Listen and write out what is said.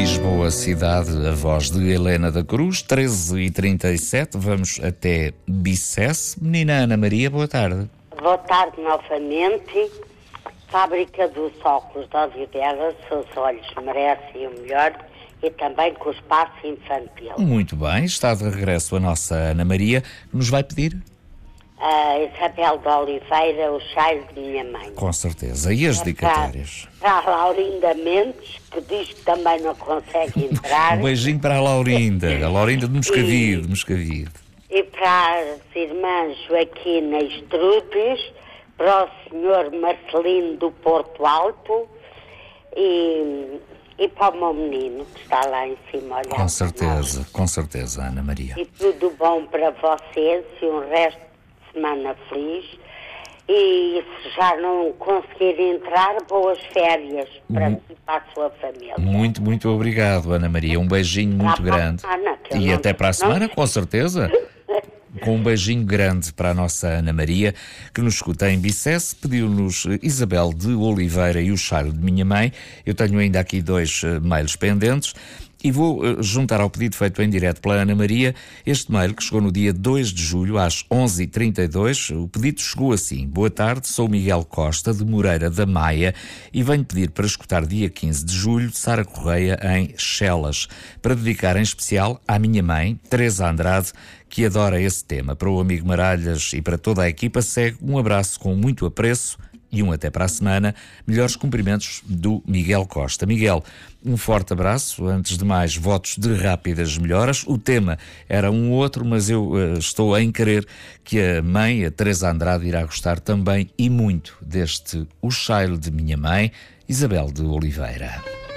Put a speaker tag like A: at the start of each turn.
A: Lisboa, cidade, a voz de Helena da Cruz, 13h37, vamos até Bicesse. Menina Ana Maria, boa tarde.
B: Boa tarde novamente. Fábrica dos óculos de Oliveira, seus olhos merecem o melhor, e também com o espaço infantil.
A: Muito bem, está de regresso a nossa Ana Maria, que nos vai pedir?
B: A Isabel de Oliveira, o cheiro de minha mãe.
A: Com certeza. E as dedicatórias?
B: Para a Laurinda Mendes, que diz que também não consegue entrar.
A: Um beijinho para a Laurinda de Moscavide.
B: E para as irmãs Joaquina Estrudes, para o senhor Marcelino do Porto Alto e para o meu menino que está lá em cima olhando.
A: Com certeza, Ana Maria.
B: E tudo bom para vocês e um resto de semana feliz. E se já não conseguirem entrar, boas férias para si e para a sua família.
A: Muito obrigado, Ana Maria. Um beijinho muito grande. E até para a semana, com certeza. Com um beijinho grande para a nossa Ana Maria, que nos escuta em Bicesse. Pediu-nos Isabel de Oliveira e o cheiro de minha mãe. Eu tenho ainda aqui 2 mails pendentes e vou juntar ao pedido feito em direto pela Ana Maria este mail que chegou no dia 2 de julho às 11h32. O pedido chegou assim: boa tarde, sou Miguel Costa de Moreira da Maia e venho pedir para escutar dia 15 de julho Sara Correia em Chelas, para dedicar em especial à minha mãe, Teresa Andrade, que adora esse tema. Para o amigo Maralhas e para toda a equipa, segue um abraço com muito apreço e um até para a semana. Melhores cumprimentos do Miguel Costa. Miguel, um forte abraço. Antes de mais, votos de rápidas melhoras. O tema era um outro, mas eu estou em crer que a mãe, a Teresa Andrade, irá gostar também e muito deste O Cheiro de Minha Mãe, Isabel de Oliveira.